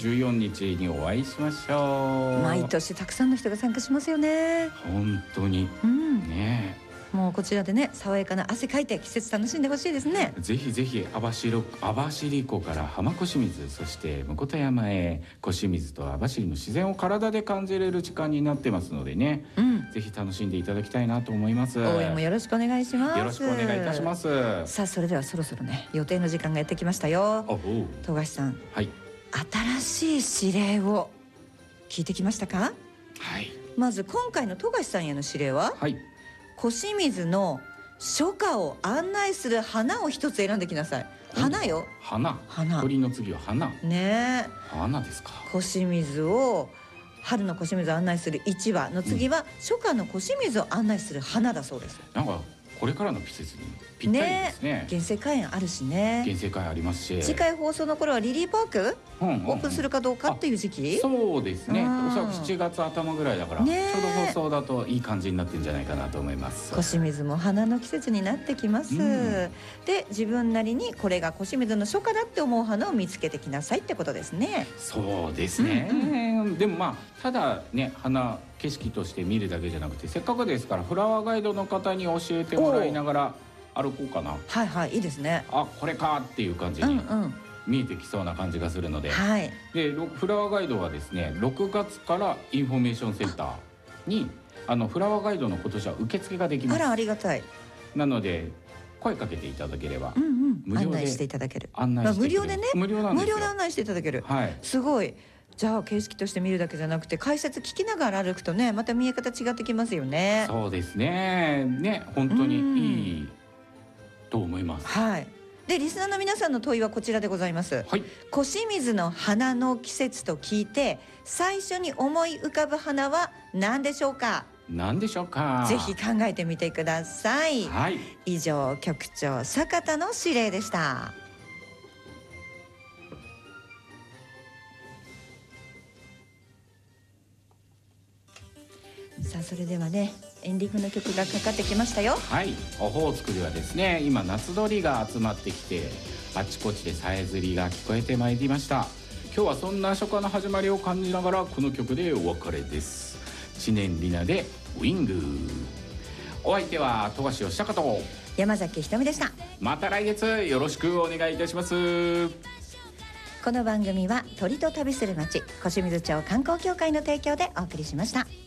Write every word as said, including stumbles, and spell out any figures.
じゅうよっかにお会いしましょう。 毎年たくさんの人が参加しますよね。 本当に、 うん、 ねもうこちらでね、爽やかな汗かいて季節楽しんでほしいですね。 ぜひぜひ網走網走湖から浜越水、そして向田山へ越水と網走の自然を体で感じれる時間になってますのでね、 うん、 ぜひ楽しんでいただきたいなと思います。 応援もよろしくお願いします。 よろしくお願いいたします。 さあ、それではそろそろね、予定の時間がやってきましたよ。 おう、 富樫さん、 はい、 新しい指令を聞いてきましたか？ はい、 まず今回の富樫さんへの指令は、 はい、 越水の初夏を案内する花を一つ選んできなさい。花よ。 花。 花。 鳥の次は花。 ねえ。 花ですか。 越水を春の越水を案内するいちわの次は、うん、初夏の越水を案内する花だそうです。 なんかこれからの季節にぴったりですね。 ね、原生花園あるしね。 原生花園ありますし。 次回放送の頃はリリーパーク、うんうんうん、オープンするかどうかっていう時期。 そうですね。おそらくしちがつあたまぐらいだから、ね、ちょうど放送だといい感じになってるんじゃないかなと思います。 越水も花の季節になってきます。うん、で、自分なりにこれが越水の初夏だって思う花を見つけてきなさいってことですね。 そうですね。うんうん、でもまあただね、花景色として見るだけじゃなくて、せっかくですからフラワーガイドの方に教えてもらいながら歩こうかな。 はいはい、いいですね。 あ、これかっていう感じに見えてきそうな感じがするので、 はい、 でフラワーガイドはですね、ろくがつからインフォメーションセンターにあのフラワーガイドの今年は受付ができます。 あら、ありがたい。 なので声かけていただければ、 うんうん、無料で案内していただける。 案内して無料でね、 無料なんですよ。 無料で案内していただける。 はい、 すごい。じゃあ景色として見るだけじゃなくて解説聞きながら歩くとね、また見え方違ってきますよね。 そうですね。ね、本当にいいと思います。 はい。で、リスナーの皆さんの問いはこちらでございます。 はい。 越水の花の季節と聞いて最初に思い浮かぶ花は何でしょうか？ 何でしょうか？ ぜひ考えてみてください。 はい。 以上、局長坂田の指令でした。さあ、それではね、エンディングの曲がかかってきましたよ。 はい、オホーツクではですね、今夏鳥が集まってきてあちこちでさえずりが聞こえてまいりました。今日はそんな初夏の始まりを感じながらこの曲でお別れです。知念里奈でウィング。お相手は富樫義孝と山崎ひとみでした。 また来月よろしくお願いいたします。 この番組は鳥と旅する町越水町観光協会の提供でお送りしました。